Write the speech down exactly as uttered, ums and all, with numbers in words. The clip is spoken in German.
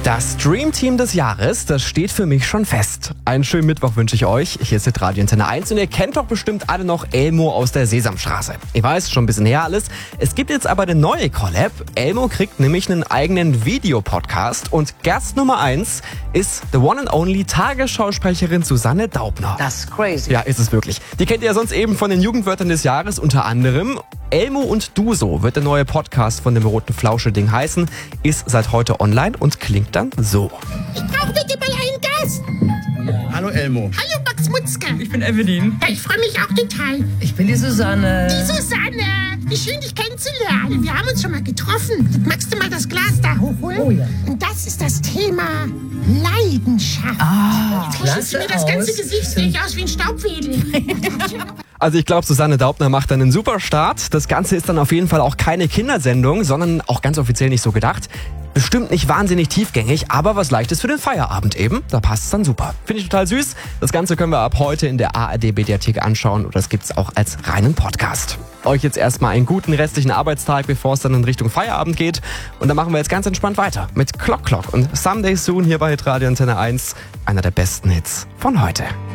Das Dream-Team des Jahres, das steht für mich schon fest. Einen schönen Mittwoch wünsche ich euch. Hier ist Radio Antenne eins und ihr kennt doch bestimmt alle noch Elmo aus der Sesamstraße. Ich weiß, schon ein bisschen her alles. Es gibt jetzt aber eine neue Collab. Elmo kriegt nämlich einen eigenen Videopodcast und Gast Nummer eins ist the one and only Tagesschausprecherin Susanne Daubner. Das ist crazy. Ja, ist es wirklich. Die kennt ihr ja sonst eben von den Jugendwörtern des Jahres unter anderem. Elmo und du so wird der neue Podcast von dem roten Flauschel-Ding heißen, ist seit heute online und klingt dann so. Ich brauche bitte mal einen Gast. Hallo Elmo. Hallo Max Mutzke. Ich bin Evelyn. Ja, ich freue mich auch total. Ich bin die Susanne. Die Susanne. Wie schön, dich kennenzulernen. Wir haben uns schon mal getroffen. Magst du mal das Glas da hochholen? Oh ja. Und das ist das Thema Leidenschaft. Ah, Jetzt richtest du mir das ganze aus. Gesicht, sehe ich aus wie ein Staubwedel. Also ich glaube, Susanne Daubner macht dann einen super Start. Das Ganze ist dann auf jeden Fall auch keine Kindersendung, sondern auch ganz offiziell nicht so gedacht. Bestimmt nicht wahnsinnig tiefgängig, aber was Leichtes für den Feierabend eben. Da passt es dann super. Finde ich total süß. Das Ganze können wir ab heute in der A R D-Mediathek anschauen oder das gibt's auch als reinen Podcast. Euch jetzt erstmal einen guten restlichen Arbeitstag, bevor es dann in Richtung Feierabend geht. Und dann machen wir jetzt ganz entspannt weiter mit Clock Clock und Someday Soon hier bei Radio Antenne eins. Einer der besten Hits von heute.